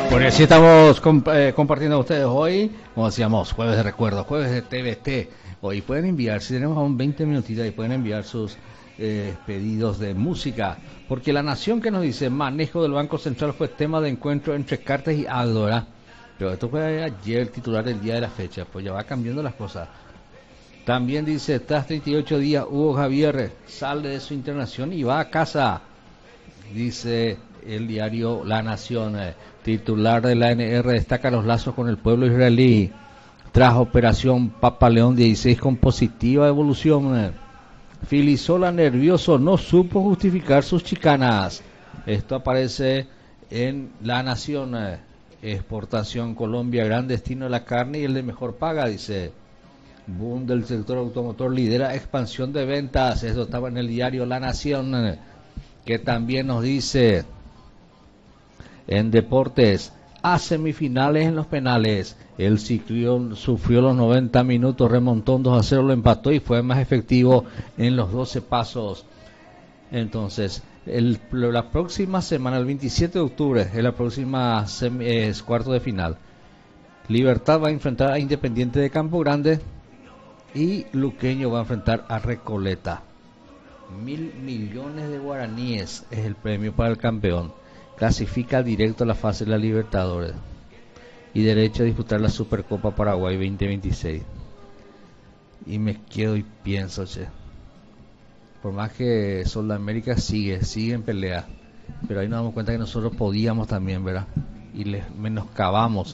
Bueno, así estamos compartiendo a ustedes hoy, como decíamos, jueves de recuerdo, jueves de TVT. Hoy pueden enviar, si tenemos aún 20 minutitos, y pueden enviar sus pedidos de música, porque La Nación que nos dice, manejo del Banco Central fue tema de encuentro entre Cartes y Aldo, ¿verdad? Pero esto fue ayer, el titular del día de la fecha, pues ya va cambiando las cosas. También dice, tras 38 días, Hugo Javier sale de su internación y va a casa, dice el diario La Nación. Titular de la ANR destaca los lazos con el pueblo israelí tras operación Papa León 16 con positiva evolución. Filisola nervioso no supo justificar sus chicanas. Esto aparece en La Nación. Exportación Colombia, gran destino de la carne y el de mejor paga, dice. Boom del sector automotor lidera expansión de ventas. Esto estaba en el diario La Nación, que también nos dice en deportes, a semifinales en los penales. El Ciclón sufrió los 90 minutos, remontó un 2-0, lo empató y fue más efectivo en los 12 pasos. Entonces, la próxima semana, el 27 de octubre, es la próxima cuarto de final. Libertad va a enfrentar a Independiente de Campo Grande y Luqueño va a enfrentar a Recoleta. 1.000 millones de guaraníes es el premio para el campeón. Clasifica directo a la fase de la Libertadores y derecho a disputar la Supercopa Paraguay 2026. Y me quedo y pienso, por más que Sudamérica sigue en pelea, pero ahí nos damos cuenta que nosotros podíamos también, ¿verdad? Y les menoscabamos